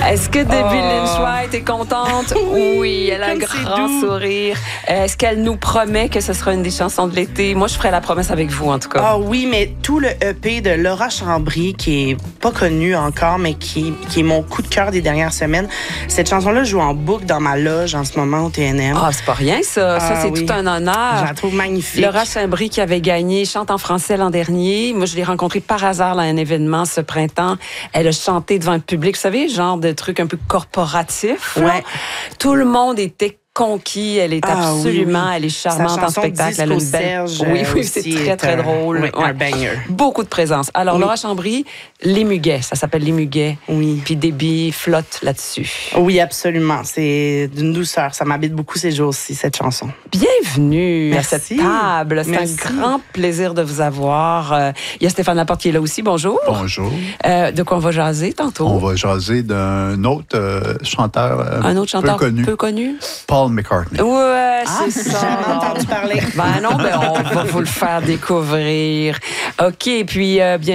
Est-ce que Debbie Lynch White est contente? Oui, elle a un grand sourire. Est-ce qu'elle nous promet que ce sera une des chansons de l'été? Moi, je ferai la promesse avec vous, en tout cas. Ah oui, mais tout le EP de Laura Chambry, qui est pas connu encore, mais qui est mon coup de cœur des dernières semaines. Cette chanson-là joue en boucle dans ma loge en ce moment au TNM. Ah, c'est pas rien, ça. Ça, c'est tout un honneur. Je la trouve magnifique. Laura Chambry qui avait gagné Chante en français l'an dernier. Moi, je l'ai rencontrée par hasard à un événement ce printemps. Elle a chanté devant le public. Vous savez, genre de truc un peu corporatif. Ouais. Tout le monde était conquis. Elle est absolument, elle est charmante en spectacle. Elle a une belle... Oui, c'est très, très drôle. Oui, un banger. Beaucoup de présence. Alors, Laura Chambry, Les Muguets, ça s'appelle Les Muguets. Oui. Puis Debbie flotte là-dessus. Oui, absolument. C'est d'une douceur. Ça m'habite beaucoup ces jours-ci, cette chanson. Bienvenue Merci. à cette table. C'est un grand plaisir de vous avoir. Il y a Stéphane Laporte qui est là aussi. Bonjour. Bonjour. De quoi on va jaser tantôt? On va jaser d'un autre chanteur, un autre chanteur peu connu. Paul McCartney. Ouais, c'est ça. J'ai jamais entendu parler. Ben non, on va vous le faire découvrir. OK, puis bien